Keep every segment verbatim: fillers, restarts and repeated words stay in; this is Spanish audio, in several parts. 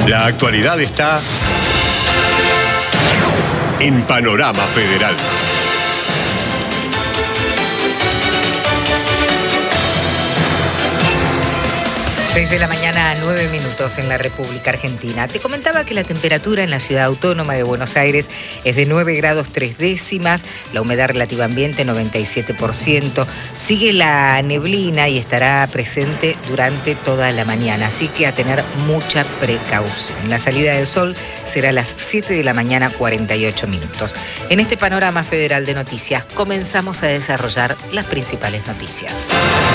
La actualidad está en Panorama Federal. seis de la mañana, nueve minutos en la República Argentina. Te comentaba que la temperatura en la ciudad autónoma de Buenos Aires es de nueve grados tres décimas, la humedad relativa ambiente noventa y siete por ciento, sigue la neblina y estará presente durante toda la mañana, así que a tener mucha precaución. La salida del sol será a las siete de la mañana, cuarenta y ocho minutos. En este panorama federal de noticias comenzamos a desarrollar las principales noticias.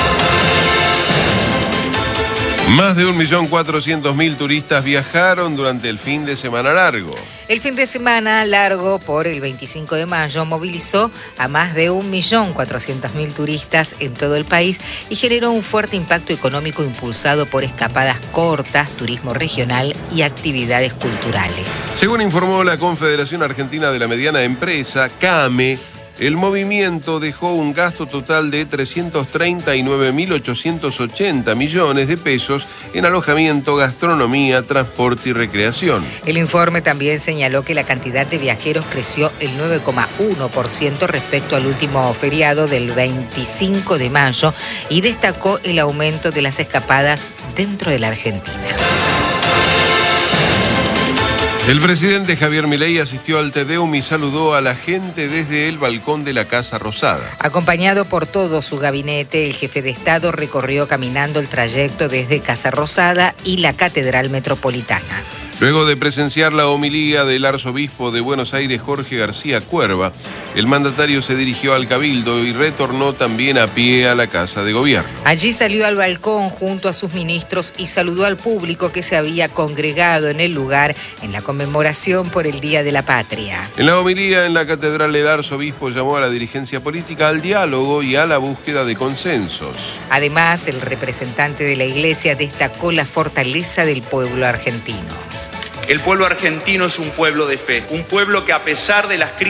Más de un millón cuatrocientos mil turistas viajaron durante el fin de semana largo. El fin de semana largo por el veinticinco de mayo movilizó a más de un millón cuatrocientos mil turistas en todo el país y generó un fuerte impacto económico impulsado por escapadas cortas, turismo regional y actividades culturales. Según informó la Confederación Argentina de la Mediana Empresa, CAME, el movimiento dejó un gasto total de trescientos treinta y nueve mil ochocientos ochenta millones de pesos en alojamiento, gastronomía, transporte y recreación. El informe también señaló que la cantidad de viajeros creció el nueve coma uno por ciento respecto al último feriado del veinticinco de mayo y destacó el aumento de las escapadas dentro de la Argentina. El presidente Javier Milei asistió al Te Deum y saludó a la gente desde el balcón de la Casa Rosada. Acompañado por todo su gabinete, el jefe de Estado recorrió caminando el trayecto desde Casa Rosada y la Catedral Metropolitana. Luego de presenciar la homilía del arzobispo de Buenos Aires, Jorge García Cuerva, el mandatario se dirigió al Cabildo y retornó también a pie a la Casa de Gobierno. Allí salió al balcón junto a sus ministros y saludó al público que se había congregado en el lugar en la conmemoración por el Día de la Patria. En la homilía en la Catedral, el arzobispo llamó a la dirigencia política al diálogo y a la búsqueda de consensos. Además, el representante de la Iglesia destacó la fortaleza del pueblo argentino. El pueblo argentino es un pueblo de fe, un pueblo que a pesar de las crisis